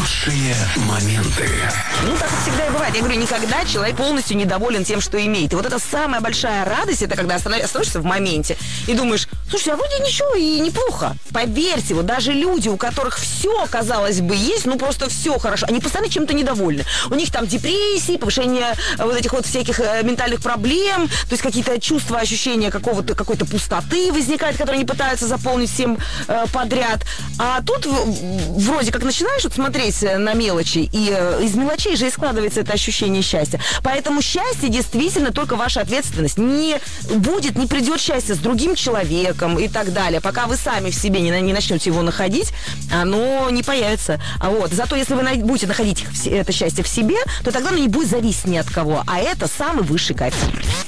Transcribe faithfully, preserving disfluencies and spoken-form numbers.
Лучшие моменты. Ну, так всегда и бывает. Я говорю, никогда человек полностью недоволен тем, что имеет. И вот это самая большая радость, это когда остановишься в моменте и думаешь, слушай, а вроде ничего и неплохо. Поверьте, вот даже люди, у которых все, казалось бы, есть, ну просто все хорошо, они постоянно чем-то недовольны. У них там депрессии, повышение вот этих вот всяких э, ментальных проблем, то есть какие-то чувства, ощущения какого-то, какой-то пустоты возникают, которые они пытаются заполнить всем э, подряд. А тут в, вроде как начинаешь вот смотреть на мелочи, и э, из мелочей же и складывается это ощущение счастья. Поэтому счастье действительно только ваша ответственность. Не будет, не придет счастье с другим человеком и так далее. Пока вы сами в себе не, не начнете его находить, оно не появится. А вот, зато если вы будете находить это счастье в себе, то тогда оно не будет зависеть ни от кого. А это самый высший кайф.